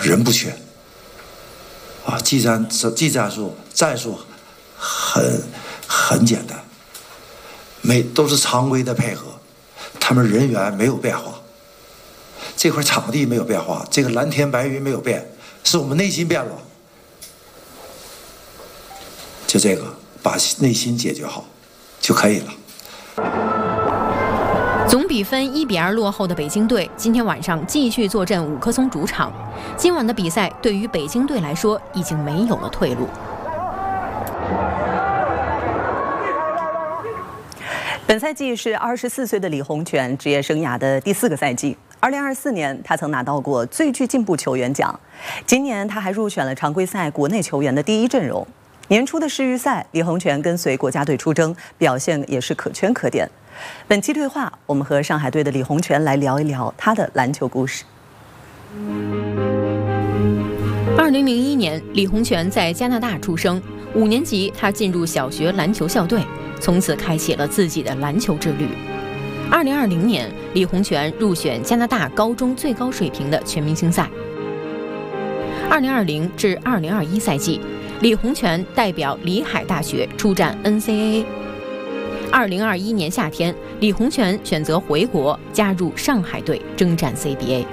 人不缺，技战术战术很简单，都是常规的配合，他们人员没有变化，这块场地没有变化，这个蓝天白云没有变，是我们内心变了。就这个，把内心解决好就可以了。 总比分1-2落后的北京队，今天晚上继续坐镇五棵松主场。今晚的比赛对于北京队来说已经没有了退路。 本赛季是24岁的李洪权职业生涯的第4个赛季。2024年，他曾拿到过最具进步球员奖。今年他还入选了常规赛国内球员的第1阵容。年初的世预赛，李洪权跟随国家队出征，表现也是可圈可点。本期对话，我们和上海队的李洪权来聊一聊他的篮球故事。 2001年，李洪权在加拿大出生，5年级他进入小学篮球校队，从此开启了自己的篮球之旅。2020年，李洪权入选加拿大高中最高水平的全明星赛。2020至2021赛季，李洪权代表里海大学出战 NCAA。2021年夏天，李洪权选择回国，加入上海队征战 CBA。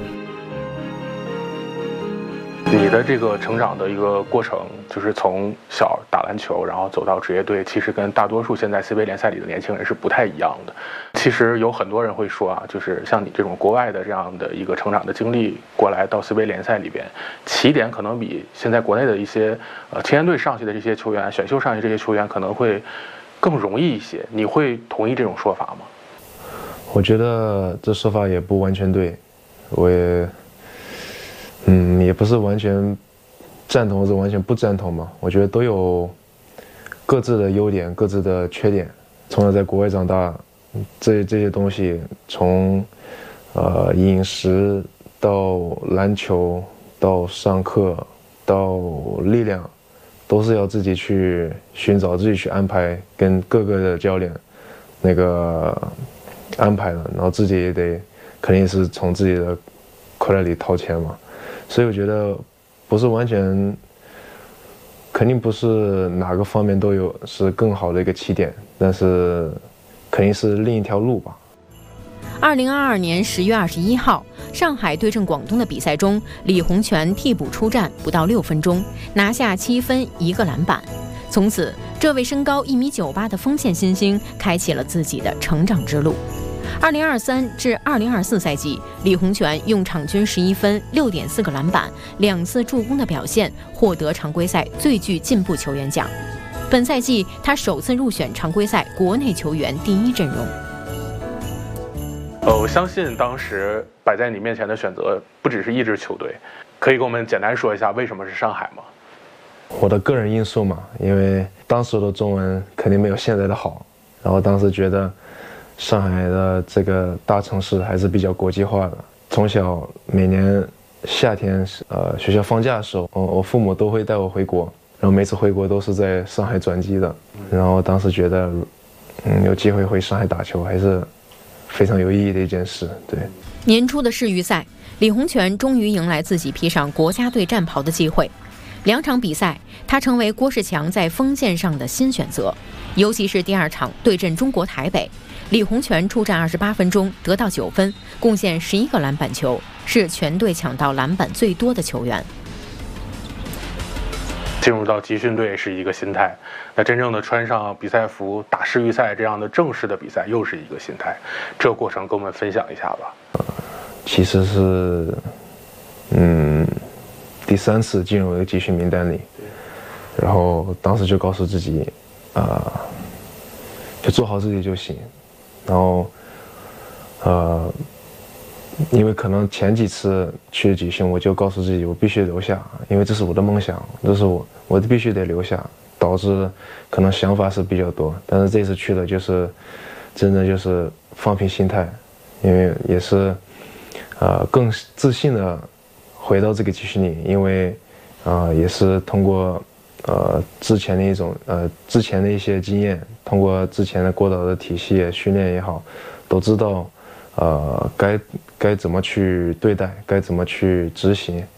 你的这个成长的一个过程，就是从小打篮球，然后走到职业队，其实跟大多数现在 CBA 联赛里的年轻人是不太一样的。其实有很多人会说啊，就是像你这种国外的这样的一个成长的经历过来到 CBA 联赛里边，起点可能比现在国内的一些青年队上去的这些球员、选秀上去这些球员可能会更容易一些。你会同意这种说法吗？ 我觉得这说法也不完全对，我也也不是完全赞同或者完全不赞同嘛。我觉得都有各自的优点，各自的缺点。从小在国外长大，这些东西，从饮食到篮球到上课到力量，都是要自己去寻找、自己去安排，跟各个的教练那个安排的，然后自己也得肯定是从自己的口袋里掏钱嘛。所以我觉得不是完全，肯定不是哪个方面都有是更好的一个起点，但是肯定是另一条路吧。 2022年10月21号，上海对阵广东的比赛中，李洪权替补出战不到6分钟，拿下7分1个篮板。从此，这位身高1.98米的锋线新星开启了自己的成长之路。2023至2024赛季，李洪权用场均11分、6.4个篮板、2次助攻的表现，获得常规赛最具进步球员奖。本赛季，他首次入选常规赛国内球员第1阵容。 我相信当时摆在你面前的选择不只是一支球队，可以跟我们简单说一下为什么是上海吗？ 我的个人因素嘛，因为当时的中文肯定没有现在的好，然后当时觉得上海的这个大城市还是比较国际化的。从小每年夏天学校放假的时候，我父母都会带我回国，然后每次回国都是在上海转机的。然后当时觉得有机会回上海打球还是非常有意义的一件事。对， 年初的世预赛，李洪权终于迎来自己披上国家队战袍的机会。2场比赛，他成为郭士强在锋线上的新选择，尤其是第2场对阵中国台北，李洪权出战28分钟，得到9分，贡献11个篮板球，是全队抢到篮板最多的球员。 进入到集训队是一个心态，那真正的穿上比赛服打世预赛这样的正式的比赛又是一个心态，这个过程跟我们分享一下吧。 其实是第3次进入集训名单里，然后当时就告诉自己就做好自己就行。然后因为可能前几次去集训，我就告诉自己我必须留下，因为这是我的梦想，这是我必须得留下，导致可能想法是比较多。但是这次去了就是真的就是放平心态，因为也是更自信的回到这个集训里，因为也是通过之前的一些经验，通过之前的郭导的体系训练也好，都知道该怎么去对待，该怎么去执行，